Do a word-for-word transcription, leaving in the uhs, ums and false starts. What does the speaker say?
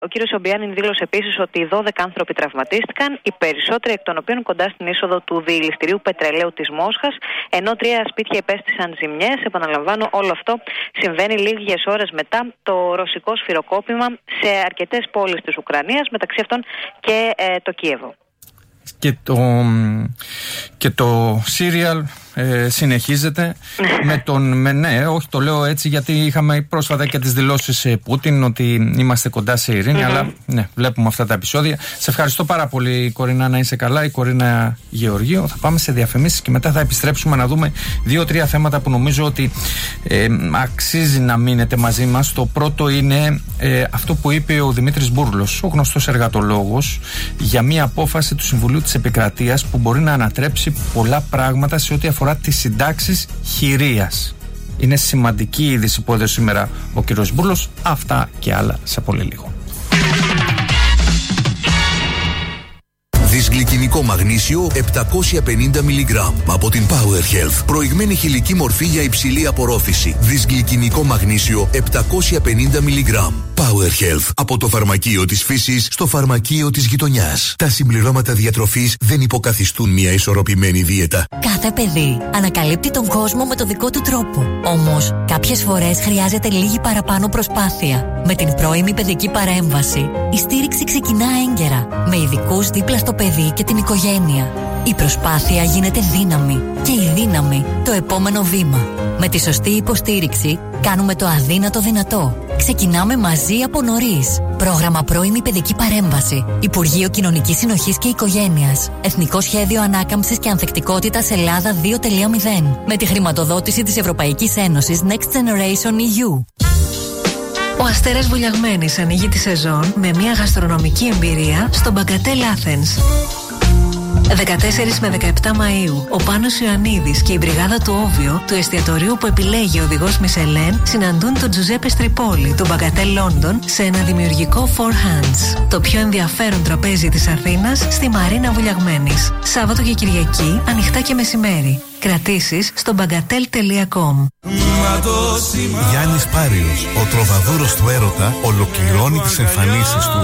Ο κύριος Ομπιάνιν δήλωσε επίσης ότι δώδεκα άνθρωποι τραυματίστηκαν, οι περισσότεροι εκ των οποίων κοντά στην είσοδο του διηληστηρίου πετρελαίου της Μόσχας, ενώ τρία σπίτια υπέστησαν ζημιές. Επαναλαμβάνω, όλο αυτό συμβαίνει λίγες ώρες μετά το ρωσικό σφυροκόπημα σε αρκετές πόλεις της Ουκρανίας, μεταξύ αυτών και ε, το Κίεβο. Και το, και το σύριαλ ε, συνεχίζεται με τον. Με, ναι, όχι, το λέω έτσι γιατί είχαμε πρόσφατα και τις δηλώσεις ε, Πούτιν ότι είμαστε κοντά σε ειρήνη, mm-hmm. αλλά ναι, βλέπουμε αυτά τα επεισόδια. Σε ευχαριστώ πάρα πολύ, Κορίνα, να είσαι καλά. Η Κορίνα Γεωργίου. Θα πάμε σε διαφημίσεις και μετά θα επιστρέψουμε να δούμε δύο-τρία θέματα που νομίζω ότι ε, αξίζει να μείνετε μαζί μας. Το πρώτο είναι ε, αυτό που είπε ο Δημήτρης Μπούρλος, ο γνωστός εργατολόγος, για μια απόφαση του Συμβουλίου της Επικρατείας που μπορεί να ανατρέψει πολλά πράγματα σε ό,τι αφορά τις συντάξεις χειρίας. Είναι σημαντική η είδηση που έδωσε σήμερα ο κ. Μπούρλος. Αυτά και άλλα σε πολύ λίγο. Δυσγλυκινικό μαγνήσιο επτακόσια πενήντα μιλιγκράμμ από την Power Health. Προηγμένη χηλική μορφή για υψηλή απορρόφηση. Δυσγλυκινικό μαγνήσιο επτακόσια πενήντα μιλιγκράμμ. Power Health. Από το φαρμακείο της φύσης στο φαρμακείο της γειτονιάς. Τα συμπληρώματα διατροφής δεν υποκαθιστούν μια ισορροπημένη δίαιτα. Κάθε παιδί ανακαλύπτει τον κόσμο με το δικό του τρόπο. Όμως, κάποιες φορές χρειάζεται λίγη παραπάνω προσπάθεια. Με την πρώιμη παιδική παρέμβαση, η στήριξη ξεκινά έγκαιρα, με ειδικούς δίπλα στο παιδί και την οικογένεια. Η προσπάθεια γίνεται δύναμη και η δύναμη το επόμενο βήμα. Με τη σωστή υποστήριξη κάνουμε το αδύνατο δυνατό. Ξεκινάμε μαζί από νωρίς. Πρόγραμμα πρώιμη παιδική παρέμβαση. Υπουργείο Κοινωνικής Συνοχής και Οικογένειας. Εθνικό Σχέδιο Ανάκαμψης και Ανθεκτικότητας Ελλάδα δύο κόμμα μηδέν. Με τη χρηματοδότηση της Ευρωπαϊκής Ένωσης Next Generation ι γιου. Ο Αστέρας Βουλιαγμένης ανοίγει τη σεζόν με μια γαστρονομική εμπειρία στο Bagatelle Athens. δεκατέσσερις με δεκαεπτά Μαΐου, ο Πάνος Ιωαννίδης και η μπριγάδα του Όβιο, του εστιατορίου που επιλέγει ο οδηγός Μισελέν, συναντούν τον Τζουζέπε Στριπόλη, του Bagatelle London, σε ένα δημιουργικό Four Hands. Το πιο ενδιαφέρον τραπέζι της Αθήνας στη Μαρίνα Βουλιαγμένης. Σάββατο και Κυριακή, ανοιχτά και μεσημέρι. Κρατήσεις στο bagatelle τελεία com. Γιάννης Πάριος, ο τροβαδούρος του έρωτα, ολοκληρώνει τις εμφανίσεις του